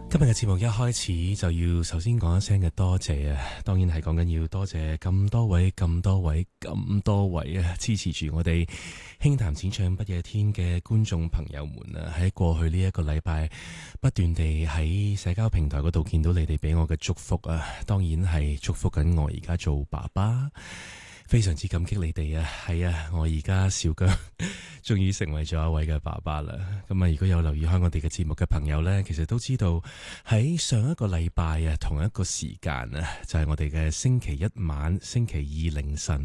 今日嘅節目一開始就要首先講一聲嘅多謝啊，當然係講緊要多謝咁多位啊支持住我哋輕談淺唱不夜天嘅觀眾朋友們啊，喺過去呢一個禮拜不斷地喺社交平台嗰度見到你哋俾我嘅祝福啊，當然係祝福緊我而家做爸爸。非常之感激你哋啊！係啊，我而家小姜終於成為咗一位嘅爸爸啦。咁啊，如果有留意開我哋嘅節目嘅朋友呢，其實都知道喺上一個禮拜啊，同一個時間啊，就係我哋嘅星期一晚、星期二凌晨